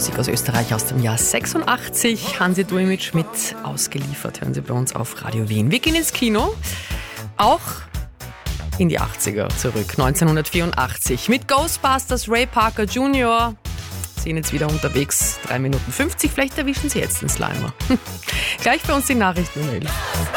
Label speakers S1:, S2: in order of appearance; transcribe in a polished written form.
S1: Musik aus Österreich aus dem Jahr 86. Hansi Duimic mit ausgeliefert. Hören Sie bei uns auf Radio Wien. Wir gehen ins Kino. Auch in die 80er zurück. 1984 mit Ghostbusters, Ray Parker Jr. Sind jetzt wieder unterwegs. 3 Minuten 50. Vielleicht erwischen Sie jetzt den Slimer. Gleich bei uns die Nachrichten um 11.